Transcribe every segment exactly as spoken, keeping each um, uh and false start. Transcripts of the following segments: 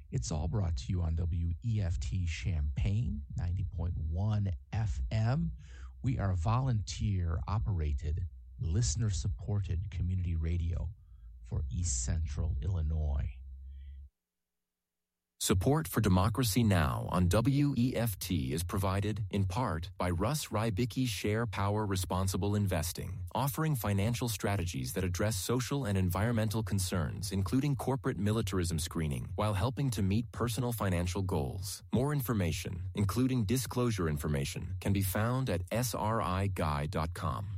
It's all brought to you on W E F T Champaign, ninety point one F M. We are volunteer-operated, listener-supported community radio for East Central Illinois. Support for Democracy Now! On W E F T is provided, in part, by Russ Rybicki Share Power Responsible Investing, offering financial strategies that address social and environmental concerns, including corporate militarism screening, while helping to meet personal financial goals. More information, including disclosure information, can be found at S R I guy dot com.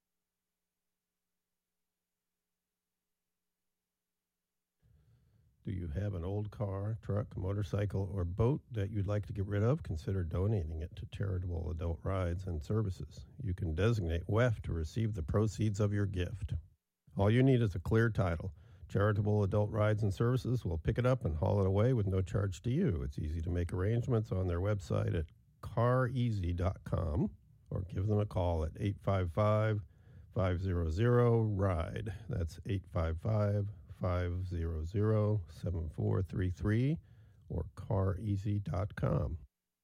Do you have an old car, truck, motorcycle, or boat that you'd like to get rid of? Consider donating it to Charitable Adult Rides and Services. You can designate W E F to receive the proceeds of your gift. All you need is a clear title. Charitable Adult Rides and Services will pick it up and haul it away with no charge to you. It's easy to make arrangements on their website at car easy dot com or give them a call at eight five five, five hundred, RIDE. That's eight five five, five hundred, seven four three three or car easy dot com.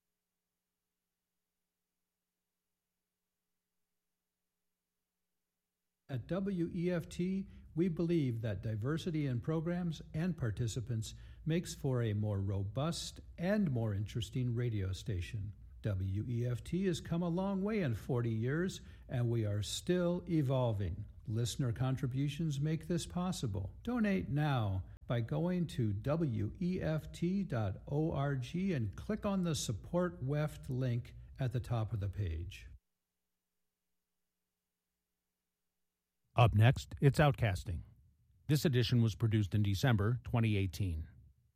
At W E F T, we believe that diversity in programs and participants makes for a more robust and more interesting radio station. W E F T has come a long way in forty years, and we are still evolving. Listener contributions make this possible. Donate now by going to W E F T dot org and click on the Support W E F T link at the top of the page. Up next, it's Outcasting. This edition was produced in December twenty eighteen.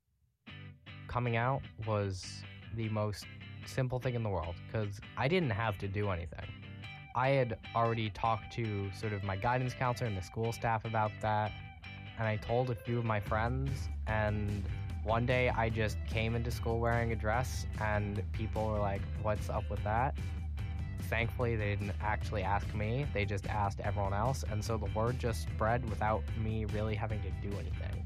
Coming out was the most simple thing in the world because I didn't have to do anything. I had already talked to sort of my guidance counselor and the school staff about that, and I told a few of my friends, and one day I just came into school wearing a dress, and people were like, "What's up with that?" Thankfully, they didn't actually ask me, they just asked everyone else, and so the word just spread without me really having to do anything.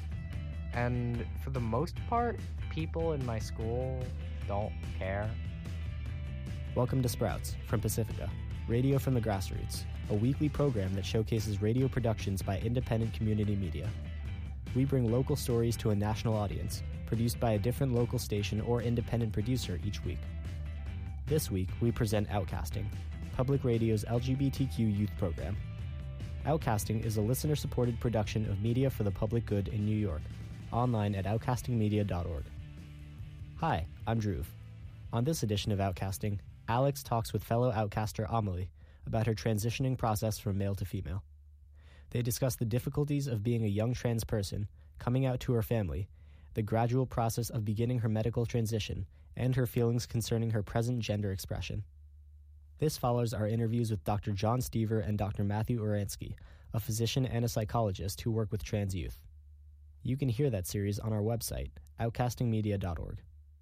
And for the most part, people in my school don't care. Welcome to Sprouts from Pacifica, radio from the grassroots, a weekly program that showcases radio productions by independent community media. We bring local stories to a national audience, produced by a different local station or independent producer each week. This week, we present Outcasting, Public Radio's L G B T Q youth program. Outcasting is a listener-supported production of media for the public good in New York, online at outcasting media dot org. Hi, I'm Dhruv. On this edition of Outcasting, Alex talks with fellow outcaster Amelie about her transitioning process from male to female. They discuss the difficulties of being a young trans person, coming out to her family, the gradual process of beginning her medical transition, and her feelings concerning her present gender expression. This follows our interviews with Doctor John Stever and Doctor Matthew Oransky, a physician and a psychologist who work with trans youth. You can hear that series on our website, outcasting media dot org.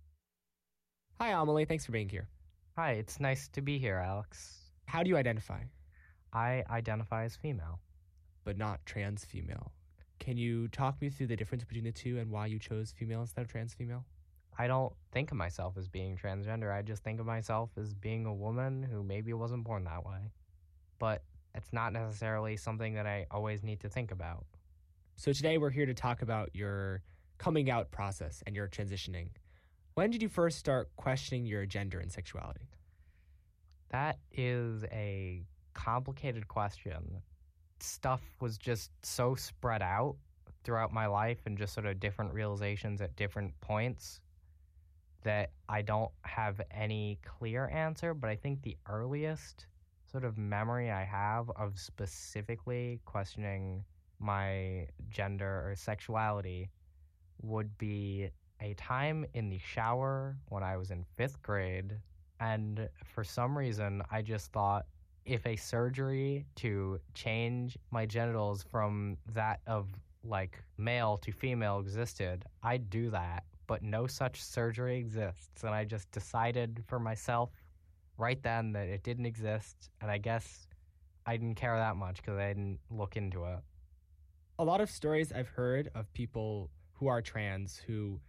Hi, Amelie. Thanks for being here. Hi, it's nice to be here, Alex. How do you identify? I identify as female. But not trans female. Can you talk me through the difference between the two and why you chose female instead of trans female? I don't think of myself as being transgender. I just think of myself as being a woman who maybe wasn't born that way. But it's not necessarily something that I always need to think about. So today we're here to talk about your coming out process and your transitioning. When did you first start questioning your gender and sexuality? That is a complicated question. Stuff was just so spread out throughout my life and just sort of different realizations at different points that I don't have any clear answer, but I think the earliest sort of memory I have of specifically questioning my gender or sexuality would be a time in the shower when I was in fifth grade, and for some reason I just thought if a surgery to change my genitals from that of like male to female existed, I'd do that. But no such surgery exists, and I just decided for myself right then that it didn't exist, and I guess I didn't care that much because I didn't look into it. A lot of stories I've heard of people who are trans who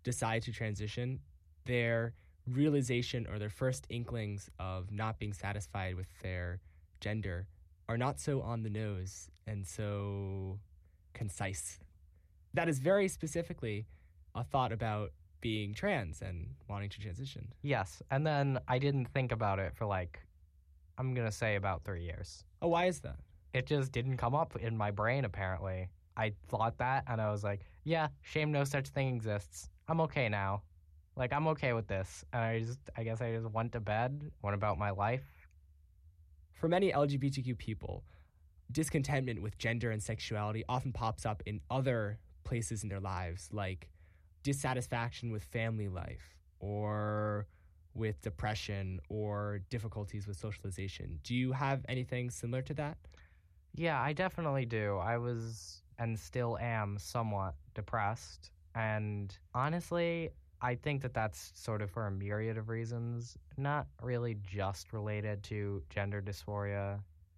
decide to transition, their realization or their first inklings of not being satisfied with their gender are not so on the nose and so concise. That is very specifically a thought about being trans and wanting to transition. Yes, and then I didn't think about it for like, I'm going to say about three years. Oh, why is that? It just didn't come up in my brain, apparently. I thought that, and I was like, yeah, shame no such thing exists. I'm okay now. Like, I'm okay with this. And I just, I guess I just went to bed, went about my life. For many L G B T Q people, discontentment with gender and sexuality often pops up in other places in their lives, like dissatisfaction with family life or with depression or difficulties with socialization. Do you have anything similar to that? Yeah, I definitely do. I was and still am somewhat depressed. And honestly, I think that that's sort of for a myriad of reasons, not really just related to gender dysphoria.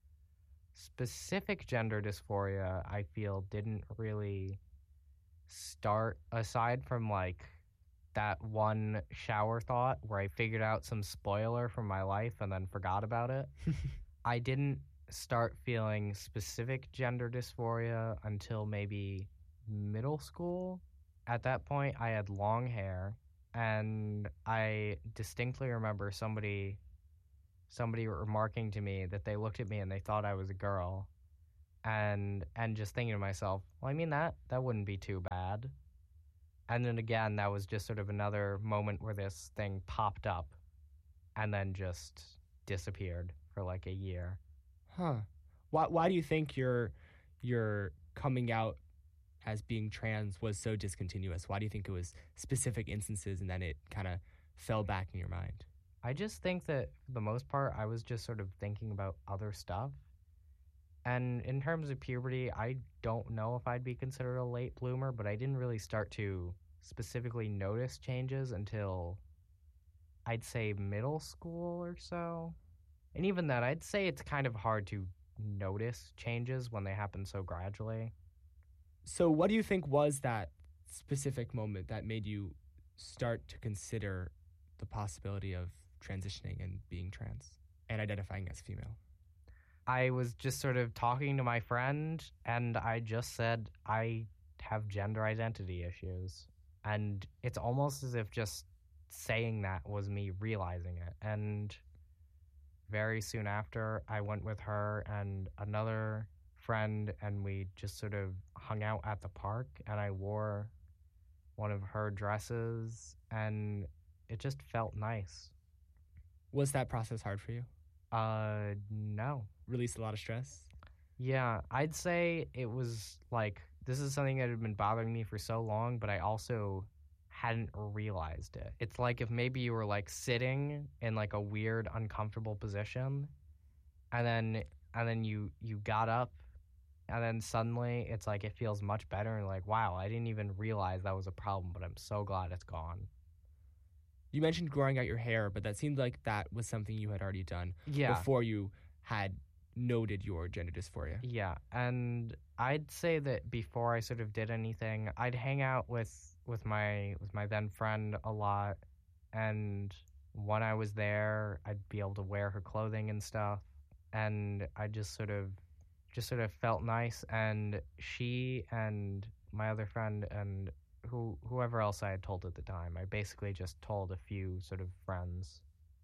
Specific gender dysphoria, I feel, didn't really start aside from like that one shower thought where I figured out some spoiler from my life and then forgot about it. I didn't start feeling specific gender dysphoria until maybe middle school. At that point, I had long hair, and I distinctly remember somebody somebody remarking to me that they looked at me and they thought I was a girl, and and just thinking to myself, well, I mean, that, that wouldn't be too bad. And then again, that was just sort of another moment where this thing popped up and then just disappeared for like a year. Huh. Why, why do you think your your coming out as being trans was so discontinuous? Why do you think it was specific instances and then it kind of fell back in your mind? I just think that for the most part, I was just sort of thinking about other stuff. And in terms of puberty, I don't know if I'd be considered a late bloomer, but I didn't really start to specifically notice changes until I'd say middle school or so. And even then, I'd say it's kind of hard to notice changes when they happen so gradually. So what do you think was that specific moment that made you start to consider the possibility of transitioning and being trans and identifying as female? I was just sort of talking to my friend, and I just said, I have gender identity issues. And it's almost as if just saying that was me realizing it. And very soon after, I went with her and another friend, and we just sort of hung out at the park, and I wore one of her dresses, and it just felt nice. Was that process hard for you? Uh, no. Released a lot of stress? Yeah, I'd say it was like, this is something that had been bothering me for so long, but I also hadn't realized it. It's like if maybe you were like sitting in like a weird, uncomfortable position, and then and then you you got up, and then suddenly it's like it feels much better, and like, wow, I didn't even realize that was a problem, but I'm so glad it's gone. You mentioned growing out your hair, but that seemed like that was something you had already done Yeah. before you had noted your gender dysphoria. Yeah, and I'd say that before I sort of did anything, I'd hang out with with my with my then friend a lot, and when I was there, I'd be able to wear her clothing and stuff, and I just sort of just sort of felt nice. And she and my other friend and who whoever else I had told at the time, I basically just told a few sort of friends.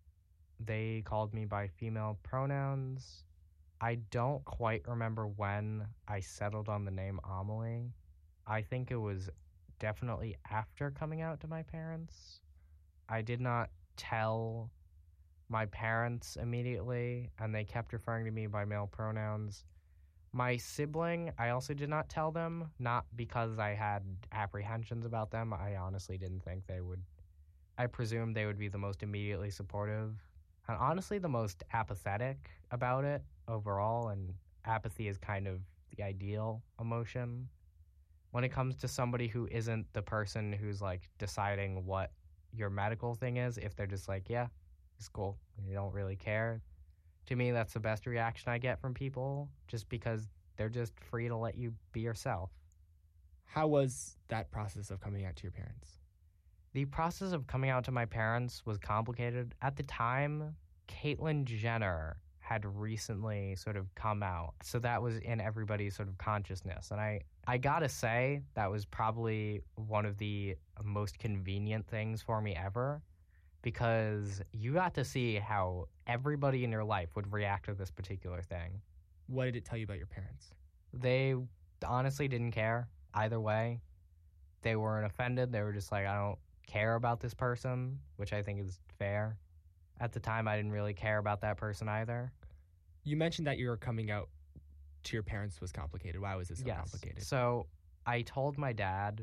They called me by female pronouns. I don't quite remember when I settled on the name Amelie. I think it was definitely after coming out to my parents. I did not tell my parents immediately, and they kept referring to me by male pronouns. My sibling, I also did not tell them, not because I had apprehensions about them. I honestly didn't think they would. I presumed they would be the most immediately supportive, and honestly the most apathetic about it overall, and apathy is kind of the ideal emotion. When it comes to somebody who isn't the person who's like deciding what your medical thing is, if they're just like, yeah, it's cool, you don't really care. To me, that's the best reaction I get from people, just because they're just free to let you be yourself. How was that process of coming out to your parents? The process of coming out to my parents was complicated. At the time, Caitlyn Jenner had recently sort of come out. So that was in everybody's sort of consciousness. And I, I gotta say, that was probably one of the most convenient things for me ever, because you got to see how everybody in your life would react to this particular thing. What did it tell you about your parents? They honestly didn't care either way. They weren't offended. They were just like, I don't care about this person, which I think is fair. At the time, I didn't really care about that person either. You mentioned that your coming out to your parents was complicated. Why was it so yes. complicated? So I told my dad,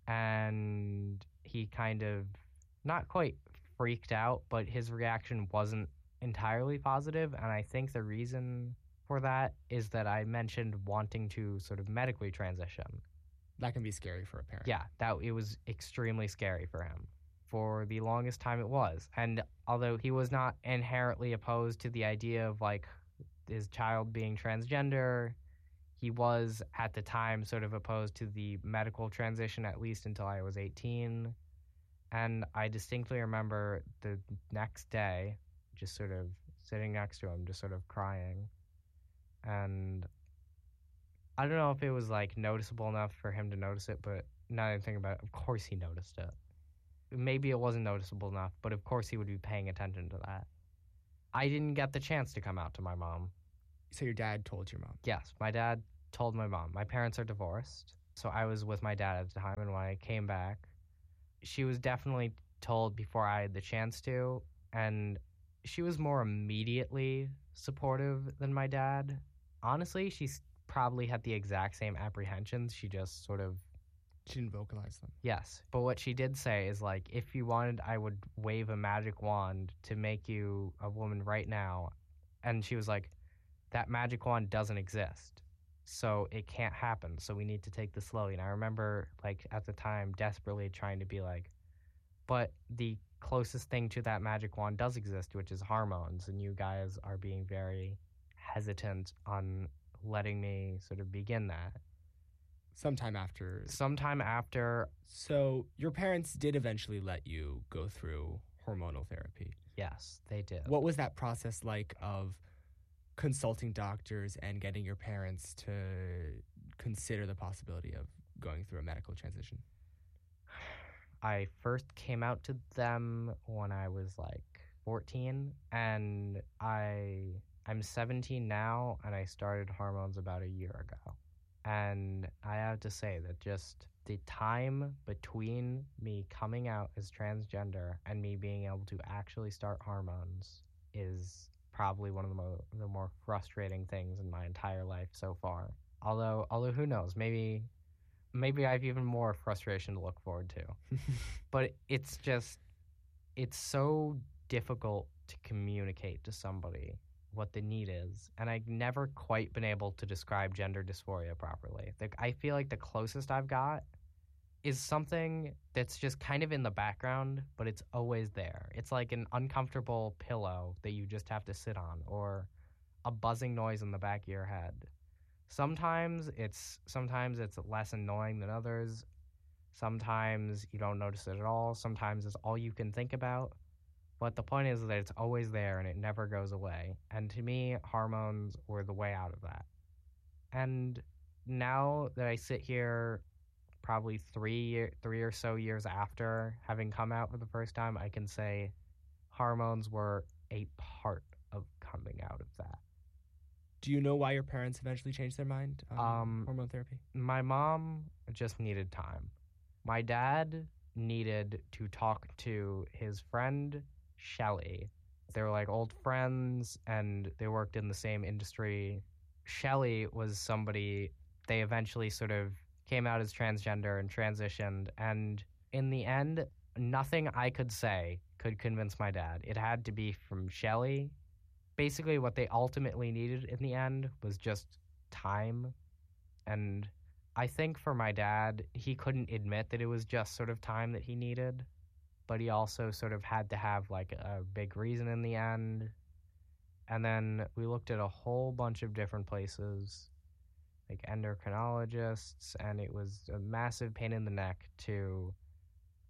and he kind of, not quite freaked out, but his reaction wasn't entirely positive. And I think the reason for that is that I mentioned wanting to sort of medically transition. That can be scary for a parent. Yeah, that it was extremely scary for him. For the longest time it was. And although he was not inherently opposed to the idea of like his child being transgender, he was at the time sort of opposed to the medical transition, at least until I was eighteen. And I distinctly remember the next day just sort of sitting next to him, just sort of crying. And I don't know if it was like noticeable enough for him to notice it, but now that I think about it, of course he noticed it. Maybe it wasn't noticeable enough, but of course he would be paying attention to that. I didn't get the chance to come out to my mom. So your dad told your mom? Yes, my dad told my mom. My parents are divorced, so I was with my dad at the time, and when I came back, she was definitely told before I had the chance to, and she was more immediately supportive than my dad. Honestly, she probably had the exact same apprehensions. She just sort of... She didn't vocalize them. Yes, but what she did say is, like, if you wanted, I would wave a magic wand to make you a woman right now. And she was like, that magic wand doesn't exist, so it can't happen, so we need to take this slowly. And I remember, like, at the time, desperately trying to be like, but the closest thing to that magic wand does exist, which is hormones, and you guys are being very hesitant on letting me sort of begin that. Sometime after. Sometime after. So your parents did eventually let you go through hormonal therapy. Yes, they did. What was that process like of consulting doctors and getting your parents to consider the possibility of going through a medical transition? I first came out to them when I was like fourteen, and I I'm seventeen now, and I started hormones about a year ago. And I have to say that just the time between me coming out as transgender and me being able to actually start hormones is probably one of the, mo- the more frustrating things in my entire life so far. Although, although who knows, maybe, maybe I have even more frustration to look forward to. But it's just, it's so difficult to communicate to somebody what the need is, and I've never quite been able to describe gender dysphoria properly. Like, I feel like the closest I've got is something that's just kind of in the background, but it's always there. It's like an uncomfortable pillow that you just have to sit on, or a buzzing noise in the back of your head. Sometimes it's sometimes it's less annoying than others. Sometimes you don't notice it at all. Sometimes it's all you can think about. But the point is that it's always there and it never goes away. And to me, hormones were the way out of that. And now that I sit here probably three, year, three or so years after having come out for the first time, I can say hormones were a part of coming out of that. Do you know why your parents eventually changed their mind on um, hormone therapy? My mom just needed time. My dad needed to talk to his friend Shelly. They were like old friends and they worked in the same industry. Shelly was somebody, they eventually sort of came out as transgender and transitioned, and in the end, nothing I could say could convince my dad. It had to be from Shelly. Basically what they ultimately needed in the end was just time. And I think for my dad, he couldn't admit that it was just sort of time that he needed. But he also sort of had to have like a big reason in the end. And then we looked at a whole bunch of different places, like endocrinologists, and it was a massive pain in the neck to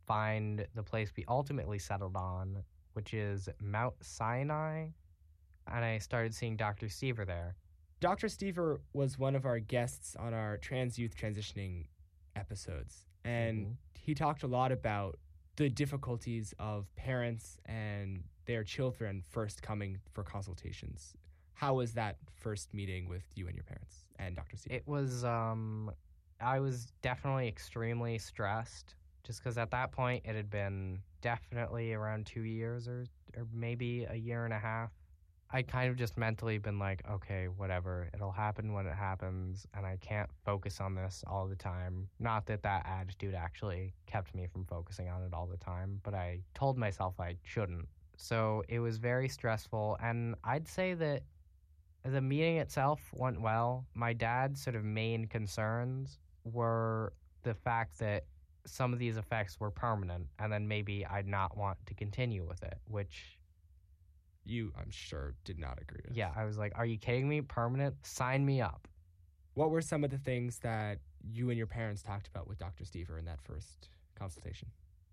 find the place we ultimately settled on, which is Mount Sinai, and I started seeing Doctor Stever there. Doctor Stever was one of our guests on our Trans Youth Transitioning episodes, and mm-hmm. he talked a lot about the difficulties of parents and their children first coming for consultations. How was that first meeting with you and your parents and Doctor Stever? It was, um, I was definitely extremely stressed, just because at that point it had been definitely around two years or, or maybe a year and a half. I'd kind of just mentally been like, okay, whatever, it'll happen when it happens, and I can't focus on this all the time. Not that that attitude actually kept me from focusing on it all the time, but I told myself I shouldn't. So it was very stressful, and I'd say that the meeting itself went well. My dad's sort of main concerns were the fact that some of these effects were permanent, and then maybe I'd not want to continue with it, which... You, I'm sure, did not agree with. Yeah, I was like, are you kidding me? Permanent? Sign me up. What were some of the things that you and your parents talked about with Doctor Stever in that first consultation?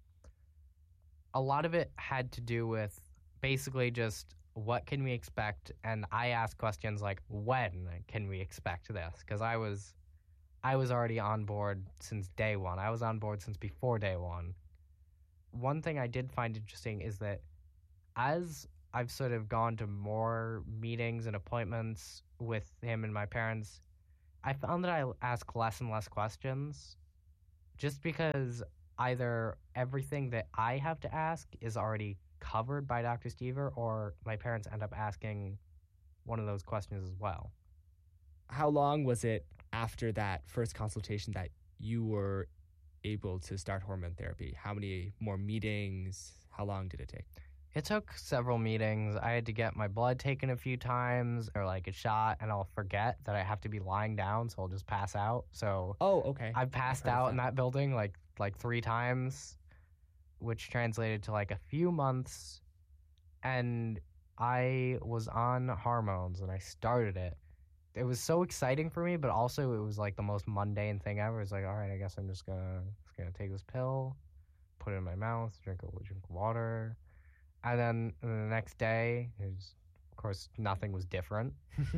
A lot of it had to do with basically just what can we expect, and I asked questions like, when can we expect this? Because I was, I was already on board since day one. I was on board since before day one. One thing I did find interesting is that as I've sort of gone to more meetings and appointments with him and my parents, I found that I ask less and less questions just because either everything that I have to ask is already covered by Doctor Stever, or my parents end up asking one of those questions as well. How long was it after that first consultation that you were able to start hormone therapy? How many more meetings? How long did it take? It took several meetings. I had to get my blood taken a few times, or like a shot, and I'll forget that I have to be lying down, so I'll just pass out. So oh, okay. I've passed I've out that. in that building like like three times, which translated to like a few months. And I was on hormones, and I started it. It was so exciting for me, but also it was like the most mundane thing ever. It's like, all right, I guess I'm just gonna just gonna take this pill, put it in my mouth, drink a drink water. And then the next day, it was, of course, nothing was different.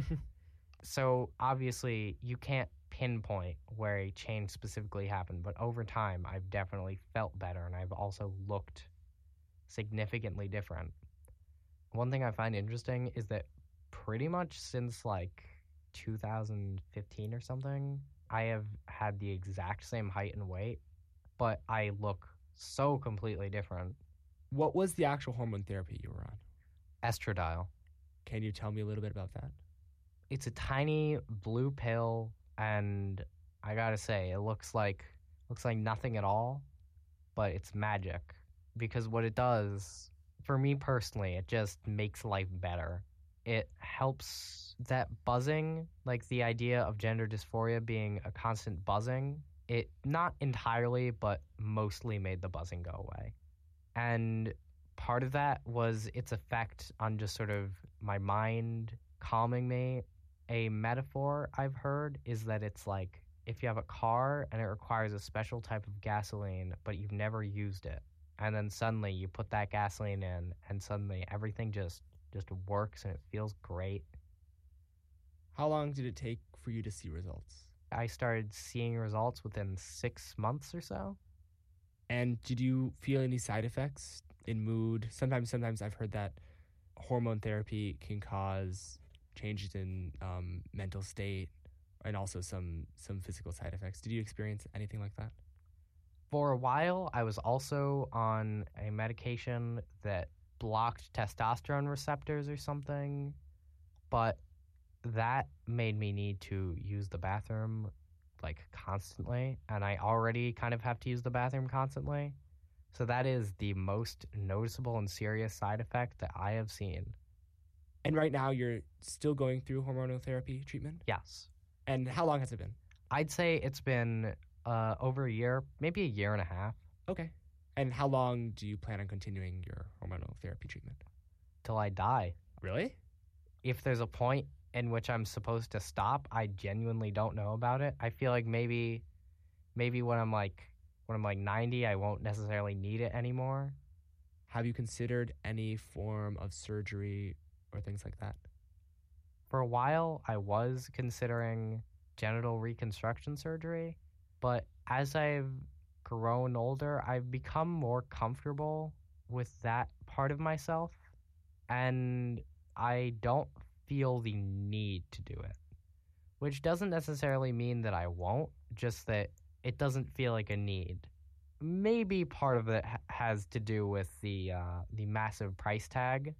So obviously, you can't pinpoint where a change specifically happened, but over time, I've definitely felt better, and I've also looked significantly different. One thing I find interesting is that pretty much since like two thousand fifteen or something, I have had the exact same height and weight, but I look so completely different. What was the actual hormone therapy you were on? Estradiol. Can you tell me a little bit about that? It's a tiny blue pill, and I gotta say, it looks like looks like nothing at all, but it's magic. Because what it does, for me personally, it just makes life better. It helps that buzzing, like the idea of gender dysphoria being a constant buzzing. It not entirely, but mostly made the buzzing go away. And part of that was its effect on just sort of my mind calming me. A metaphor I've heard is that it's like if you have a car and it requires a special type of gasoline, but you've never used it, and then suddenly you put that gasoline in, and suddenly everything just, just works and it feels great. How long did it take for you to see results? I started seeing results within six months or so. And did you feel any side effects in mood? Sometimes, sometimes I've heard that hormone therapy can cause changes in um, mental state and also some, some physical side effects. Did you experience anything like that? For a while, I was also on a medication that blocked testosterone receptors or something, but that made me need to use the bathroom like constantly, and I already kind of have to use the bathroom constantly. So that is the most noticeable and serious side effect that I have seen. And right now you're still going through hormonal therapy treatment? Yes. And how long has it been? I'd say it's been uh, over a year, maybe a year and a half. Okay. And how long do you plan on continuing your hormonal therapy treatment? Till I die. Really? If there's a point in which I'm supposed to stop, I genuinely don't know about it. I feel like maybe maybe when I'm like when I'm like ninety, I won't necessarily need it anymore. Have you considered any form of surgery or things like that? For a while, I was considering genital reconstruction surgery, but as I've grown older, I've become more comfortable with that part of myself, and I don't feel the need to do it, which doesn't necessarily mean that I won't, just that it doesn't feel like a need. Maybe part of it ha- has to do with the uh, the massive price tag,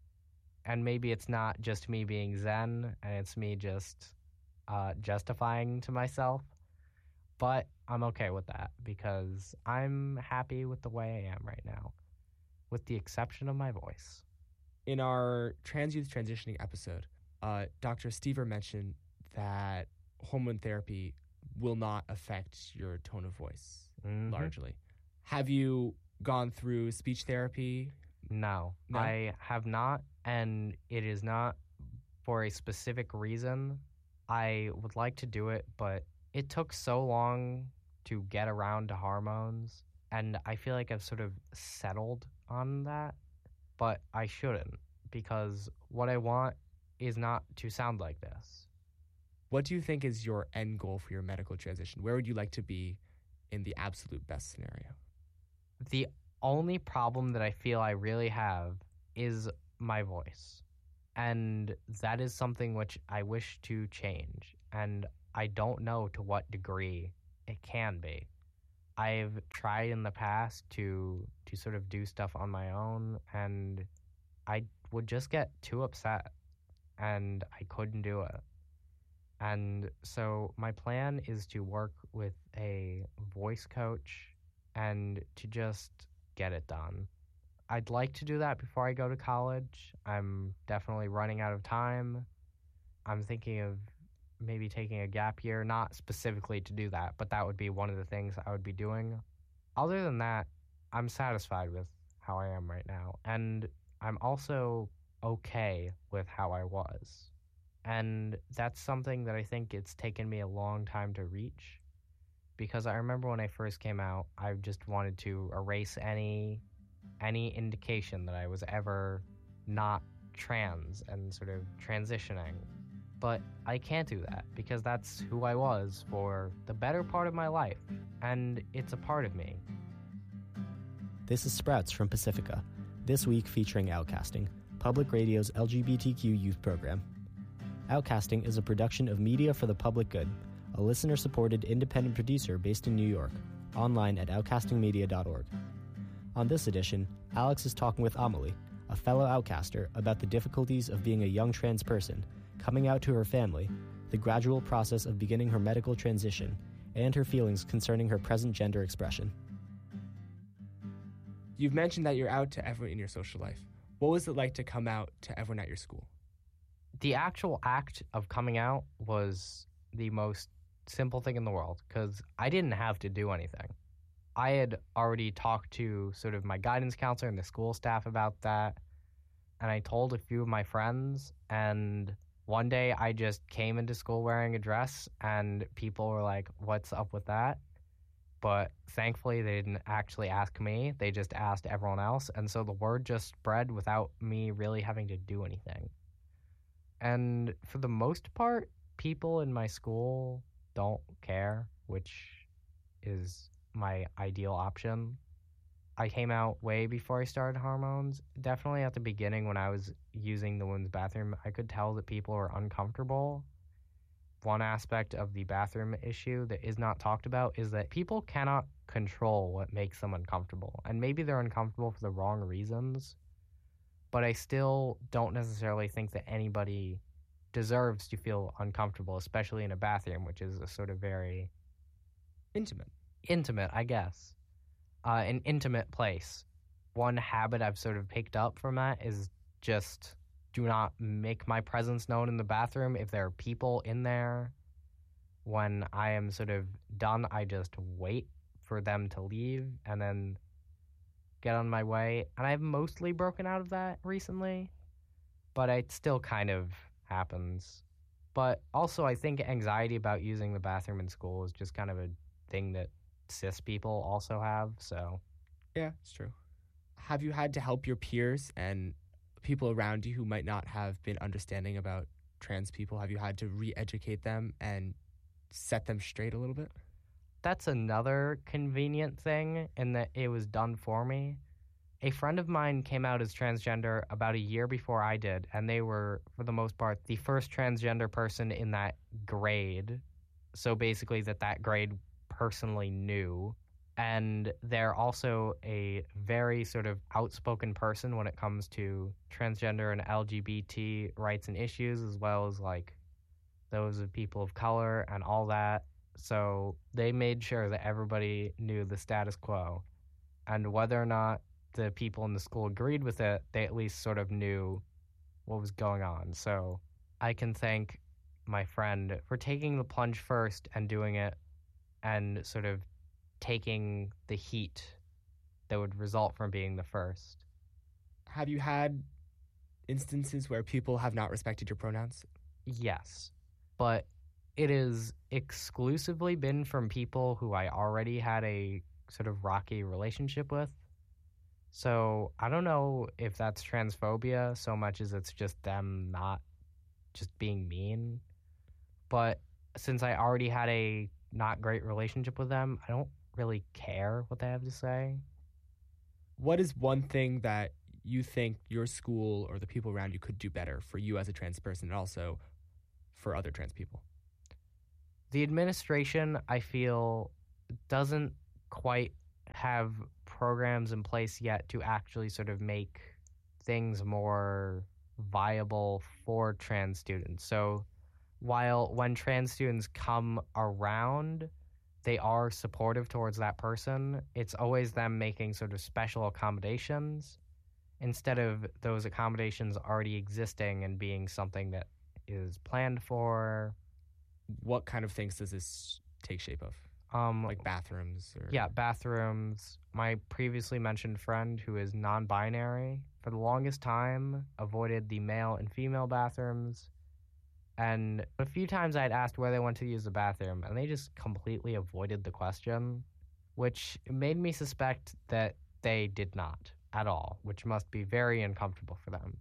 and maybe it's not just me being zen and it's me just uh, justifying to myself, but I'm okay with that because I'm happy with the way I am right now, with the exception of my voice. In our Trans Youth Transitioning episode, uh, Doctor Stever mentioned that hormone therapy will not affect your tone of voice Mm-hmm. largely. Have you gone through speech therapy? No, No? I have not, and it is not for a specific reason. I would like to do it, but it took so long to get around to hormones, and I feel like I've sort of settled on that, but I shouldn't, because what I want is not to sound like this. What do you think is your end goal for your medical transition? Where would you like to be in the absolute best scenario? The only problem that I feel I really have is my voice. And that is something which I wish to change. And I don't know to what degree it can be. I've tried in the past to to sort of do stuff on my own, and I would just get too upset, and I couldn't do it. And so my plan is to work with a voice coach and to just get it done. I'd like to do that before I go to college. I'm definitely running out of time. I'm thinking of maybe taking a gap year, not specifically to do that, but that would be one of the things I would be doing. Other than that, I'm satisfied with how I am right now. And I'm also okay with how I was. And that's something that I think it's taken me a long time to reach, because I remember when I first came out, I just wanted to erase any any indication that I was ever not trans and sort of transitioning. But I can't do that because that's who I was for the better part of my life, and it's a part of me. This is Sprouts from Pacifica, this week featuring Outcasting, Public Radio's L G B T Q youth program. Outcasting is a production of Media for the Public Good, a listener-supported independent producer based in New York, online at outcasting media dot org. On this edition, Alex is talking with Amelie, a fellow outcaster, about the difficulties of being a young trans person, coming out to her family, the gradual process of beginning her medical transition, and her feelings concerning her present gender expression. You've mentioned that you're out to everyone in your social life. What was it like to come out to everyone at your school? The actual act of coming out was the most simple thing in the world because I didn't have to do anything. I had already talked to sort of my guidance counselor and the school staff about that, and I told a few of my friends, and one day I just came into school wearing a dress, and people were like, "What's up with that?" But thankfully they didn't actually ask me, they just asked everyone else, and so the word just spread without me really having to do anything. And for the most part, people in my school don't care, which is my ideal option. I came out way before I started hormones. Definitely at the beginning when I was using the women's bathroom, I could tell that people were uncomfortable. One aspect of the bathroom issue that is not talked about is that people cannot control what makes them uncomfortable. And maybe they're uncomfortable for the wrong reasons, but I still don't necessarily think that anybody deserves to feel uncomfortable, especially in a bathroom, which is a sort of very Intimate. intimate, I guess, uh, an intimate place. One habit I've sort of picked up from that is just do not make my presence known in the bathroom. If there are people in there, when I am sort of done, I just wait for them to leave and then get on my way. And I've mostly broken out of that recently, but it still kind of happens. But also I think anxiety about using the bathroom in school is just kind of a thing that cis people also have, so. Yeah, it's true. Have you had to help your peers and people around you who might not have been understanding about trans people? Have you had to re-educate them and set them straight a little bit? That's another convenient thing in that it was done for me. A friend of mine came out as transgender about a year before I did, and they were, for the most part, the first transgender person in that grade. So basically that that grade personally knew. And they're also a very sort of outspoken person when it comes to transgender and L G B T rights and issues, as well as like those of people of color and all that. So they made sure that everybody knew the status quo. And whether or not the people in the school agreed with it, they at least sort of knew what was going on. So I can thank my friend for taking the plunge first and doing it and sort of taking the heat that would result from being the first. Have you had instances where people have not respected your pronouns? Yes, but it has exclusively been from people who I already had a sort of rocky relationship with. So I don't know if that's transphobia so much as it's just them not just being mean. But since I already had a not great relationship with them, I don't really care what they have to say. What is one thing that you think your school or the people around you could do better for you as a trans person and also for other trans people? The administration, I feel, doesn't quite have programs in place yet to actually sort of make things more viable for trans students. So while when trans students come around, they are supportive towards that person, it's always them making sort of special accommodations instead of those accommodations already existing and being something that is planned for. What kind of things does this take shape of? Um, like bathrooms? Or... Yeah, bathrooms. My previously mentioned friend who is non-binary, for the longest time, avoided the male and female bathrooms. And a few times I'd asked where they went to use the bathroom, and they just completely avoided the question, which made me suspect that they did not at all, which must be very uncomfortable for them.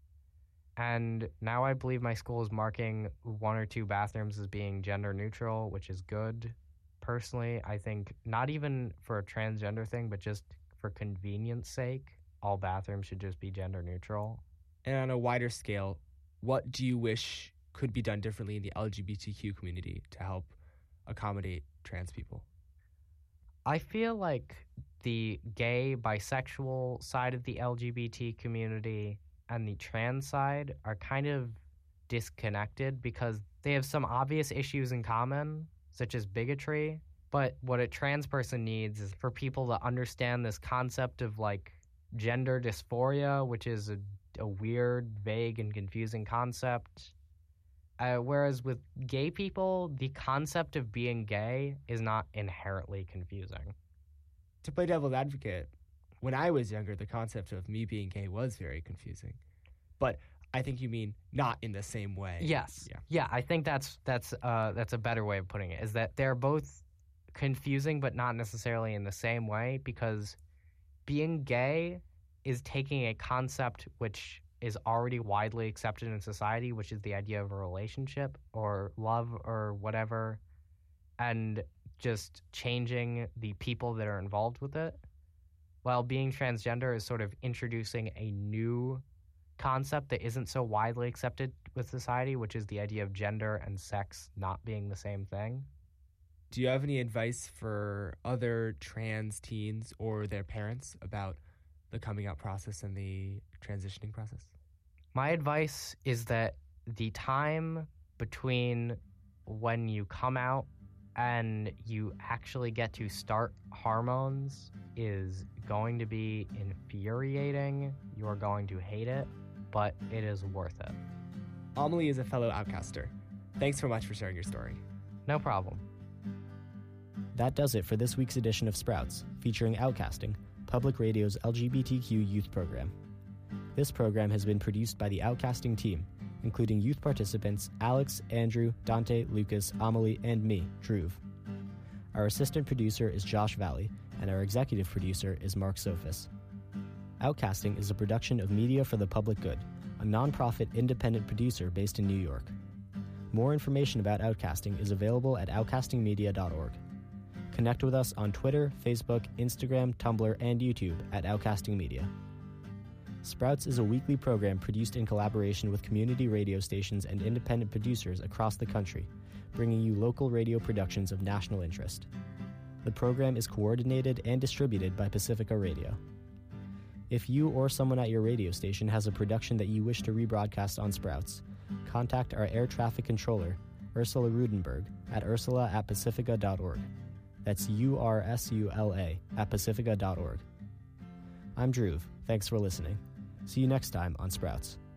And now I believe my school is marking one or two bathrooms as being gender neutral, which is good. Personally, I think not even for a transgender thing, but just for convenience sake, all bathrooms should just be gender neutral. And on a wider scale, what do you wish could be done differently in the L G B T Q community to help accommodate trans people? I feel like the gay, bisexual side of the L G B T community and the trans side are kind of disconnected because they have some obvious issues in common, such as bigotry. But what a trans person needs is for people to understand this concept of like gender dysphoria, which is a, a weird, vague, and confusing concept. Uh, whereas with gay people, the concept of being gay is not inherently confusing. To play devil's advocate, when I was younger, the concept of me being gay was very confusing. But I think you mean not in the same way. Yes. Yeah. Yeah, I think that's that's uh, that's a better way of putting it, is that they're both confusing but not necessarily in the same way, because being gay is taking a concept which is already widely accepted in society, which is the idea of a relationship or love or whatever, and just changing the people that are involved with it, while being transgender is sort of introducing a new concept that isn't so widely accepted with society, which is the idea of gender and sex not being the same thing. Do you have any advice for other trans teens or their parents about the coming out process and the transitioning process? My advice is that the time between when you come out and you actually get to start hormones is going to be infuriating. You are going to hate it, but it is worth it. Amelie is a fellow outcaster. Thanks so much for sharing your story. No problem. That does it for this week's edition of Sprouts, featuring Outcasting, Public Radio's L G B T Q youth program. This program has been produced by the Outcasting team, including youth participants Alex, Andrew, Dante, Lucas, Amelie, and me, Dhruv. Our assistant producer is Josh Valley, and our executive producer is Mark Sophis. Outcasting is a production of Media for the Public Good, a nonprofit independent producer based in New York. More information about Outcasting is available at outcasting media dot org. Connect with us on Twitter, Facebook, Instagram, Tumblr, and YouTube at Outcasting Media. Sprouts is a weekly program produced in collaboration with community radio stations and independent producers across the country, bringing you local radio productions of national interest. The program is coordinated and distributed by Pacifica Radio. If you or someone at your radio station has a production that you wish to rebroadcast on Sprouts, contact our air traffic controller, Ursula Rudenberg, at ursula at pacifica dot org. That's U R S U L A at pacifica dot org. I'm Dhruv. Thanks for listening. See you next time on Sprouts.